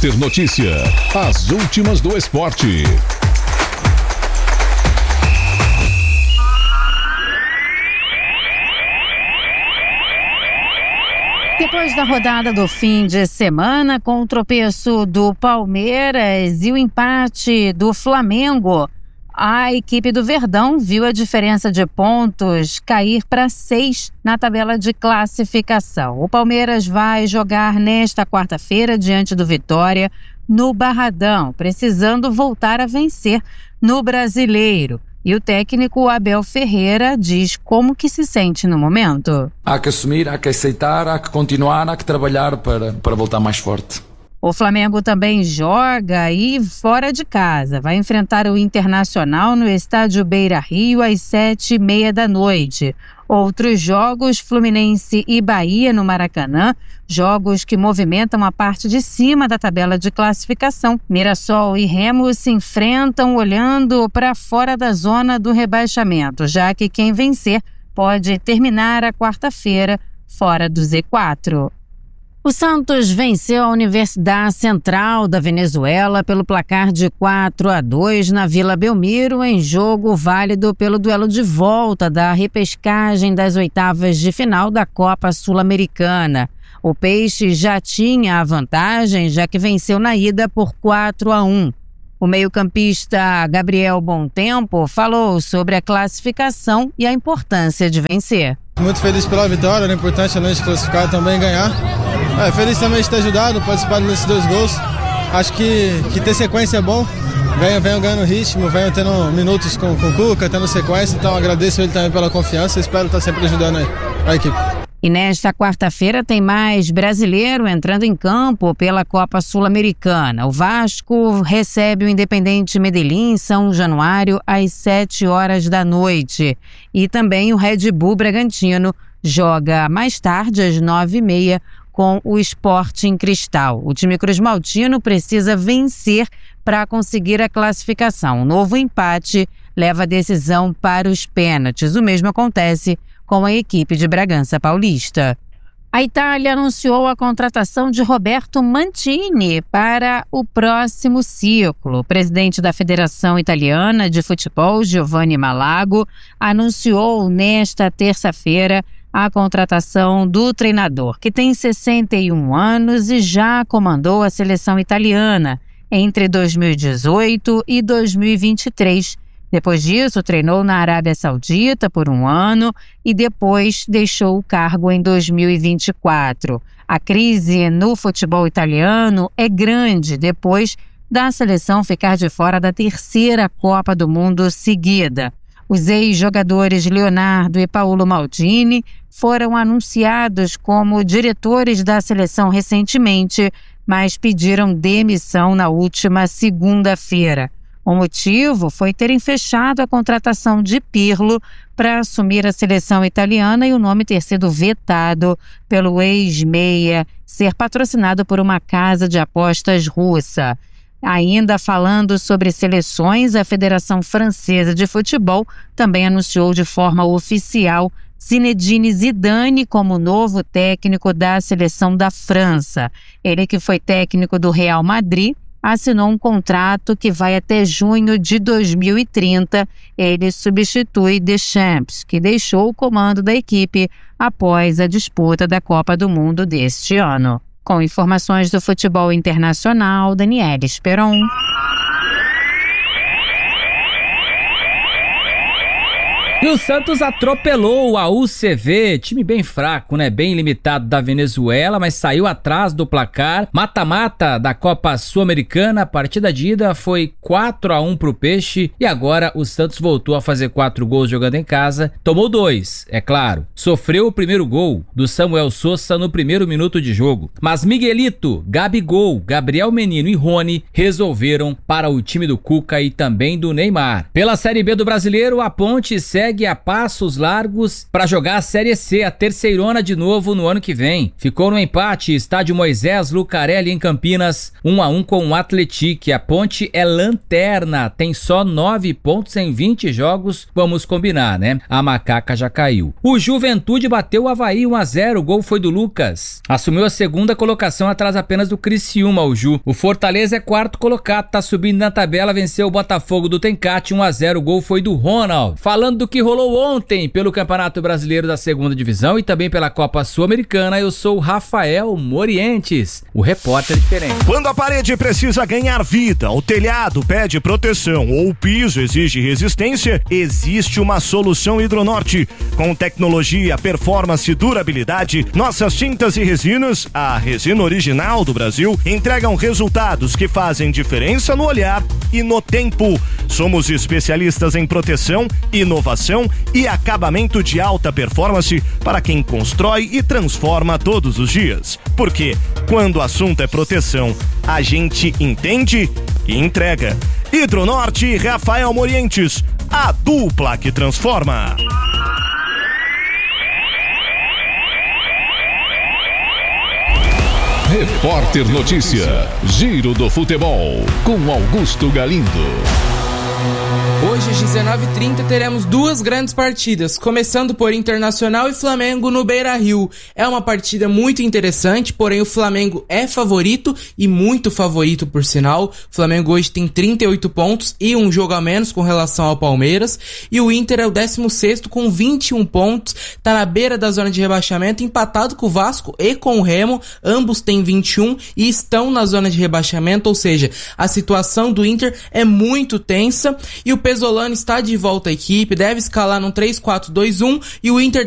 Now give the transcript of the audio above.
Inter Notícia. As últimas do esporte. Depois da rodada do fim de semana, com o tropeço do Palmeiras e o empate do Flamengo, a equipe do Verdão viu a diferença de pontos cair para 6 na tabela de classificação. O Palmeiras vai jogar nesta quarta-feira diante do Vitória no Barradão, precisando voltar a vencer no Brasileiro. E o técnico Abel Ferreira diz como que se sente no momento. Há que assumir, há que aceitar, há que continuar, há que trabalhar para voltar mais forte. O Flamengo também joga aí fora de casa. Vai enfrentar o Internacional no estádio Beira-Rio às 7h30 da noite. Outros jogos, Fluminense e Bahia no Maracanã, jogos que movimentam a parte de cima da tabela de classificação. Mirassol e Remo se enfrentam olhando para fora da zona do rebaixamento, já que quem vencer pode terminar a quarta-feira fora do Z4. O Santos venceu a Universidade Central da Venezuela pelo placar de 4-2 na Vila Belmiro, em jogo válido pelo duelo de volta da repescagem das oitavas de final da Copa Sul-Americana. O Peixe já tinha a vantagem, já que venceu na ida por 4-1. O meio-campista Gabriel Bontempo falou sobre a classificação e a importância de vencer. Muito feliz pela vitória, era importante além de classificar também ganhar. Feliz também de ter ajudado, participado desses 2 gols. Acho que ter sequência é bom. Venho ganhando ritmo, venho tendo minutos com o Cuca, tendo sequência. Então agradeço ele também pela confiança e espero estar sempre ajudando a equipe. E nesta quarta-feira tem mais brasileiro entrando em campo pela Copa Sul-Americana. O Vasco recebe o Independente Medellín em São Januário às 7h da noite. E também o Red Bull Bragantino joga mais tarde às 9h30 com o Sporting Cristal. O time cruzmaltino precisa vencer para conseguir a classificação. Um novo empate leva a decisão para os pênaltis. O mesmo acontece com a equipe de Bragança Paulista. A Itália anunciou a contratação de Roberto Mantini para o próximo ciclo. O presidente da Federação Italiana de Futebol, Giovanni Malago, anunciou nesta terça-feira a contratação do treinador, que tem 61 anos e já comandou a seleção italiana entre 2018 e 2023. Depois disso, treinou na Arábia Saudita por 1 ano e depois deixou o cargo em 2024. A crise no futebol italiano é grande depois da seleção ficar de fora da 3ª Copa do Mundo seguida. Os ex-jogadores Leonardo e Paolo Maldini foram anunciados como diretores da seleção recentemente, mas pediram demissão na última segunda-feira. O motivo foi terem fechado a contratação de Pirlo para assumir a seleção italiana e o nome ter sido vetado pelo ex-meia ser patrocinado por uma casa de apostas russa. Ainda falando sobre seleções, a Federação Francesa de Futebol também anunciou de forma oficial Zinedine Zidane como novo técnico da seleção da França. Ele, que foi técnico do Real Madrid, assinou um contrato que vai até junho de 2030. Ele substitui Deschamps, que deixou o comando da equipe após a disputa da Copa do Mundo deste ano. Com informações do futebol internacional, Daniela Esperon. E o Santos atropelou a UCV, time bem fraco, né? Bem limitado da Venezuela, mas saiu atrás do placar. Mata-mata da Copa Sul-Americana, a partida de ida foi 4-1 pro Peixe e agora o Santos voltou a fazer 4 gols jogando em casa. Tomou 2, é claro. Sofreu o primeiro gol do Samuel Sousa no primeiro minuto de jogo. Mas Miguelito, Gabigol, Gabriel Menino e Rony resolveram para o time do Cuca e também do Neymar. Pela Série B do Brasileiro, a Ponte segue segue a passos largos para jogar a Série C, a terceirona de novo no ano que vem. Ficou no empate, estádio Moisés Lucarelli em Campinas, 1-1 com o Atlético. A Ponte é lanterna, tem só 9 pontos em 20 jogos, vamos combinar, né? A macaca já caiu. O Juventude bateu o Avaí 1-0, o gol foi do Lucas. Assumiu a segunda colocação atrás apenas do Criciúma, o Ju. O Fortaleza é quarto colocado, tá subindo na tabela, venceu o Botafogo do Tencate 1-0, o gol foi do Ronald. Falando do que rolou ontem pelo Campeonato Brasileiro da Segunda Divisão e também pela Copa Sul-Americana, eu sou o Rafael Morientes, o repórter diferente. Quando a parede precisa ganhar vida, o telhado pede proteção ou o piso exige resistência, existe uma solução Hidronorte. Com tecnologia, performance e durabilidade, nossas tintas e resinas, a resina original do Brasil, entregam resultados que fazem diferença no olhar e no tempo. Somos especialistas em proteção, inovação e acabamento de alta performance para quem constrói e transforma todos os dias. Porque quando o assunto é proteção, a gente entende e entrega. Hidronorte e Rafael Morientes, a dupla que transforma. Repórter Notícia, Giro do Futebol, com Augusto Galindo. Hoje às 19h30 teremos duas grandes partidas, começando por Internacional e Flamengo no Beira-Rio. É uma partida muito interessante, porém o Flamengo é favorito e muito favorito por sinal. O Flamengo hoje tem 38 pontos e um jogo a menos com relação ao Palmeiras. E o Inter é o 16º com 21 pontos, tá na beira da zona de rebaixamento, empatado com o Vasco e com o Remo. Ambos têm 21 e estão na zona de rebaixamento, ou seja, a situação do Inter é muito tensa e o Pesolano está de volta à equipe, deve escalar num 3-4-2-1 e o Inter